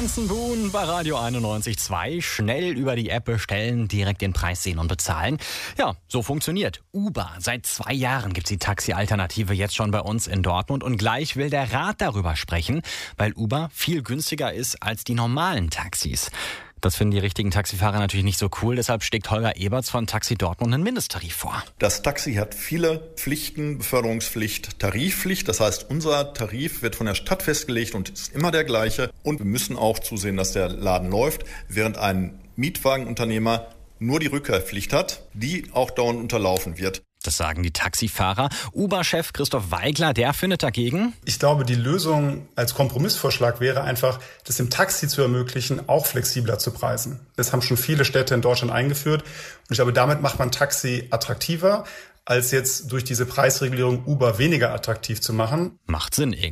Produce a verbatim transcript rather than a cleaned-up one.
Jensen Boone bei Radio einundneunzig Komma zwei. Schnell über die App bestellen, direkt den Preis sehen und bezahlen. Ja, so funktioniert Uber. Seit zwei Jahren gibt's die Taxi-Alternative jetzt schon bei uns in Dortmund. Und gleich will der Rat darüber sprechen, weil Uber viel günstiger ist als die normalen Taxis. Das finden die richtigen Taxifahrer natürlich nicht so cool. Deshalb schlägt Holger Eberts von Taxi Dortmund einen Mindesttarif vor. Das Taxi hat viele Pflichten, Beförderungspflicht, Tarifpflicht. Das heißt, unser Tarif wird von der Stadt festgelegt und ist immer der gleiche. Und wir müssen auch zusehen, dass der Laden läuft, während ein Mietwagenunternehmer nur die Rückkehrpflicht hat, die auch dauernd unterlaufen wird. Das sagen die Taxifahrer. Uber-Chef Christoph Weigler, der findet dagegen: Ich glaube, die Lösung als Kompromissvorschlag wäre einfach, das im Taxi zu ermöglichen, auch flexibler zu preisen. Das haben schon viele Städte in Deutschland eingeführt. Und ich glaube, damit macht man Taxi attraktiver, als jetzt durch diese Preisregulierung Uber weniger attraktiv zu machen. Macht Sinn.